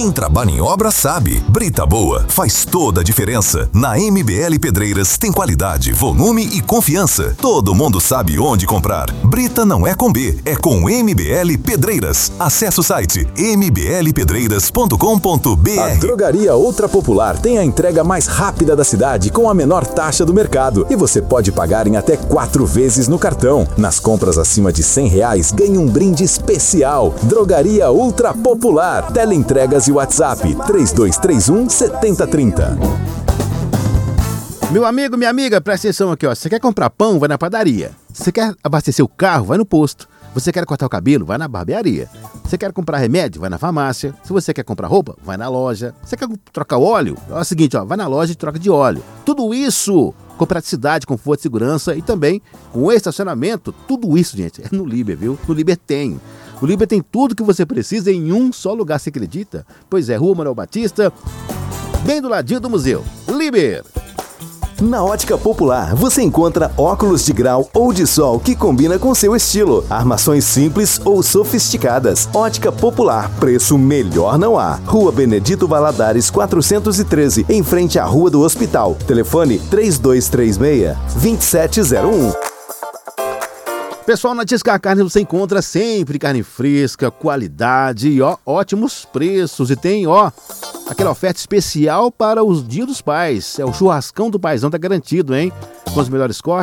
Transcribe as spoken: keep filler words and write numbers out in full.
Quem trabalha em obra sabe. Brita boa faz toda a diferença. Na M B L Pedreiras tem qualidade, volume e confiança. Todo mundo sabe onde comprar. Brita não é com B, é com M B L Pedreiras. Acesse o site m b l pedreiras ponto com ponto b r. A Drogaria Ultra Popular tem a entrega mais rápida da cidade com a menor taxa do mercado. E você pode pagar em até quatro vezes no cartão. Nas compras acima de cem reais, ganhe um brinde especial. Drogaria Ultra Popular. Teleentregas e WhatsApp três dois três um, sete zero três zero. Meu amigo, minha amiga, presta atenção aqui, ó. Você quer comprar pão? Vai na padaria. Você quer abastecer o carro? Vai no posto. Você quer cortar o cabelo? Vai na barbearia. Você quer comprar remédio? Vai na farmácia. Se você quer comprar roupa? Vai na loja. Você quer trocar o óleo? É o seguinte, ó, vai na loja e troca de óleo. Tudo isso com praticidade, conforto, segurança e também com estacionamento. Tudo isso, gente, é no Liber, viu? No Liber tem. O Liber tem tudo que você precisa em um só lugar, você acredita? Pois é, Rua Manuel Batista, bem do ladinho do museu. Liber! Na Ótica Popular, você encontra óculos de grau ou de sol que combina com seu estilo. Armações simples ou sofisticadas. Ótica Popular, preço melhor não há. Rua Benedito Valadares, quatrocentos e treze, em frente à Rua do Hospital. Telefone três dois três seis, dois sete zero um. Pessoal, na Tiscar Carnes você encontra sempre carne fresca, qualidade e ó, ótimos preços. E tem, ó, aquela oferta especial para os Dia dos Pais. É o churrascão do paizão, tá garantido, hein? Com os melhores cortes.